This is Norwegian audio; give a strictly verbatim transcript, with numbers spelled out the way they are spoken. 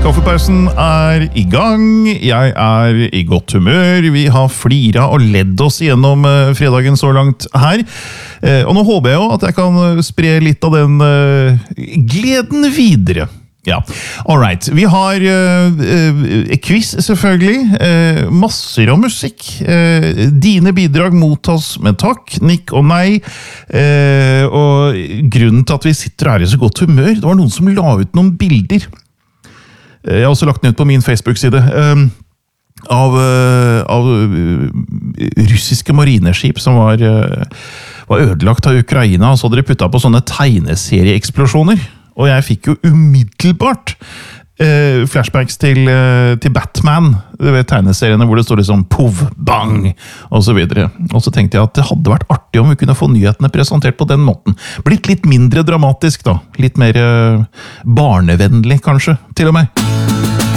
Kaffepausen er i gang, jeg er i godt humør, vi har flira og ledd oss gjennom uh, fredagen så langt her. Uh, og nå håper jeg jo at jeg kan spre litt av den uh, gleden videre. Ja, all right. Vi har uh, uh, quiz selvfølgelig, uh, masser av musikk. Uh, dine bidrag mottas med takk, nikk og nei. Uh, og grunnen til at vi sitter her i så godt humør, det var noen som la ut noen bilder. Jeg har også lagt den ut på min Facebook-side um, av, uh, av uh, russiske marineskip som var, uh, var ødelagt av Ukraina, og så hadde de puttet på sånne tegneserieeksplosjoner. Og jeg fikk jo umiddelbart uh, flashbacks til, uh, til Batman, du vet tegneseriene hvor det står liksom pov, bang, og så videre. Og så tenkte jeg at det hadde vært artig om vi kunne få nyhetene presentert på den måten. Blitt litt mindre dramatisk da, litt mer uh, barnevennlig kanskje, til og med.